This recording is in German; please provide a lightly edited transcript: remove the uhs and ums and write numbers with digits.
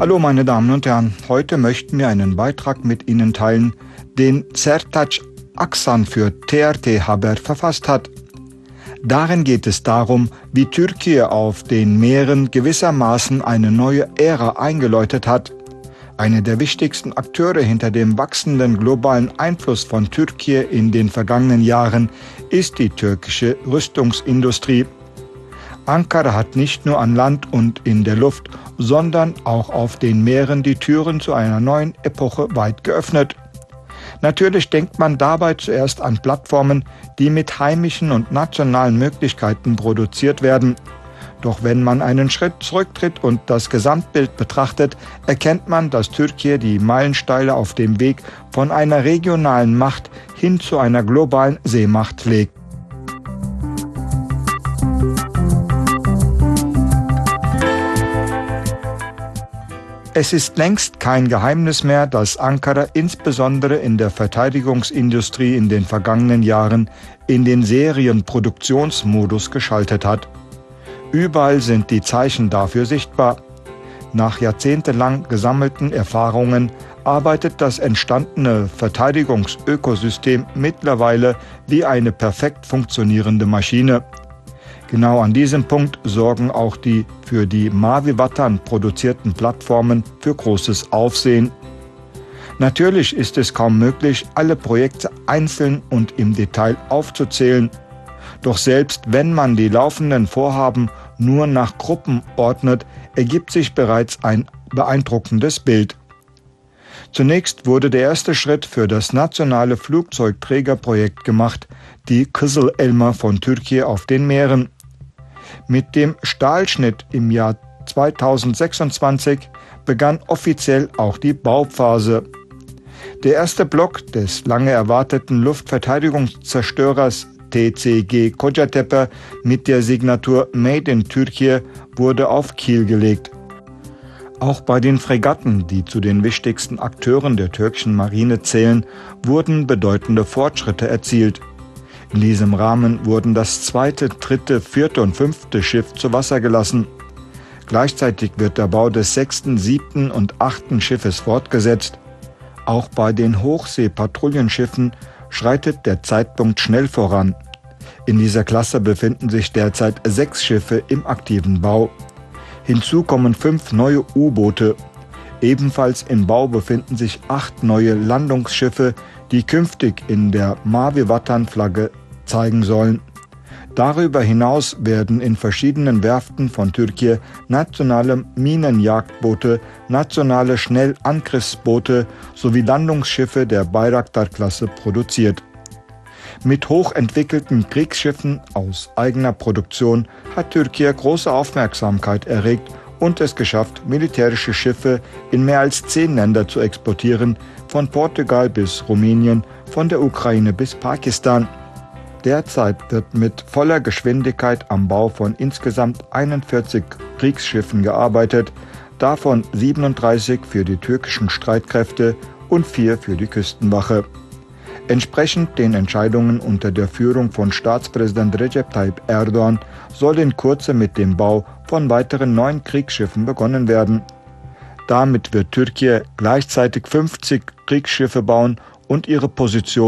Hallo meine Damen und Herren, heute möchten wir einen Beitrag mit Ihnen teilen, den Sertaç Aksan für TRT Haber verfasst hat. Darin geht es darum, wie Türkei auf den Meeren gewissermaßen eine neue Ära eingeläutet hat. Einer der wichtigsten Akteure hinter dem wachsenden globalen Einfluss von Türkei in den vergangenen Jahren ist die türkische Rüstungsindustrie. Ankara hat nicht nur an Land und in der Luft, sondern auch auf den Meeren die Türen zu einer neuen Epoche weit geöffnet. Natürlich denkt man dabei zuerst an Plattformen, die mit heimischen und nationalen Möglichkeiten produziert werden. Doch wenn man einen Schritt zurücktritt und das Gesamtbild betrachtet, erkennt man, dass Türkei die Meilensteine auf dem Weg von einer regionalen Macht hin zu einer globalen Seemacht legt. Es ist längst kein Geheimnis mehr, dass Ankara insbesondere in der Verteidigungsindustrie in den vergangenen Jahren in den Serienproduktionsmodus geschaltet hat. Überall sind die Zeichen dafür sichtbar. Nach jahrzehntelang gesammelten Erfahrungen arbeitet das entstandene Verteidigungsökosystem mittlerweile wie eine perfekt funktionierende Maschine. Genau an diesem Punkt sorgen auch die für die Mavi Vatan produzierten Plattformen für großes Aufsehen. Natürlich ist es kaum möglich, alle Projekte einzeln und im Detail aufzuzählen. Doch selbst wenn man die laufenden Vorhaben nur nach Gruppen ordnet, ergibt sich bereits ein beeindruckendes Bild. Zunächst wurde der erste Schritt für das nationale Flugzeugträgerprojekt gemacht, die Kızıl Elma von Türkei auf den Meeren. Mit dem Stahlschnitt im Jahr 2026 begann offiziell auch die Bauphase. Der erste Block des lange erwarteten Luftverteidigungszerstörers TCG Kocatepe mit der Signatur Made in Türkei wurde auf Kiel gelegt. Auch bei den Fregatten, die zu den wichtigsten Akteuren der türkischen Marine zählen, wurden bedeutende Fortschritte erzielt. In diesem Rahmen wurden das zweite, dritte, vierte und fünfte Schiff zu Wasser gelassen. Gleichzeitig wird der Bau des sechsten, siebten und achten Schiffes fortgesetzt. Auch bei den Hochseepatrouillenschiffen schreitet der Zeitpunkt schnell voran. In dieser Klasse befinden sich derzeit 6 Schiffe im aktiven Bau. Hinzu kommen 5 neue U-Boote. Ebenfalls im Bau befinden sich 8 neue Landungsschiffe, die künftig in der Mavi Vatan-Flagge zeigen sollen. Darüber hinaus werden in verschiedenen Werften von Türkei nationale Minenjagdboote, nationale Schnellangriffsboote sowie Landungsschiffe der Bayraktar-Klasse produziert. Mit hochentwickelten Kriegsschiffen aus eigener Produktion hat Türkei große Aufmerksamkeit erregt und es geschafft, militärische Schiffe in mehr als 10 Länder zu exportieren, von Portugal bis Rumänien, von der Ukraine bis Pakistan. Derzeit wird mit voller Geschwindigkeit am Bau von insgesamt 41 Kriegsschiffen gearbeitet, davon 37 für die türkischen Streitkräfte und 4 für die Küstenwache. Entsprechend den Entscheidungen unter der Führung von Staatspräsident Recep Tayyip Erdogan soll in Kürze mit dem Bau von weiteren 9 Kriegsschiffen begonnen werden. Damit wird Türkei gleichzeitig 50 Kriegsschiffe bauen und ihre Position